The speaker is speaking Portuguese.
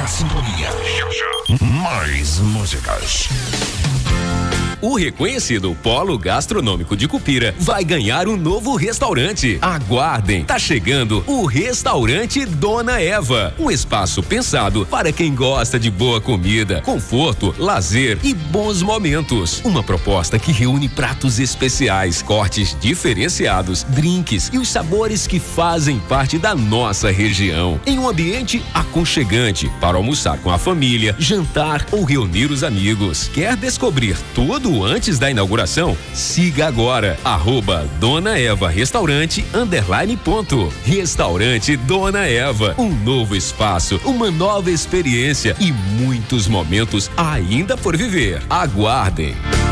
sintonia. Mais músicas. O reconhecido Polo Gastronômico de Cupira vai ganhar um novo restaurante. Aguardem, tá chegando o Restaurante Dona Eva, um espaço pensado para quem gosta de boa comida, conforto, lazer e bons momentos. Uma proposta que reúne pratos especiais, cortes diferenciados, drinks e os sabores que fazem parte da nossa região. Em um ambiente aconchegante para almoçar com a família, jantar ou reunir os amigos. Quer descobrir tudo antes da inauguração? Siga agora @Dona Eva Restaurante _. Restaurante Dona Eva, um novo espaço, uma nova experiência e muitos momentos ainda por viver. Aguardem.